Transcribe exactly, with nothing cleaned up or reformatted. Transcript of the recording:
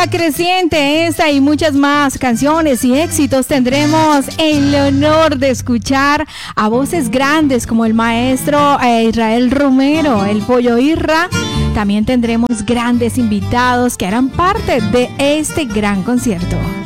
La Creciente, esta y muchas más canciones y éxitos. Tendremos el honor de escuchar a voces grandes como el maestro eh, Israel Romero, el Pollo Irra. También tendremos grandes invitados que harán parte de este gran concierto.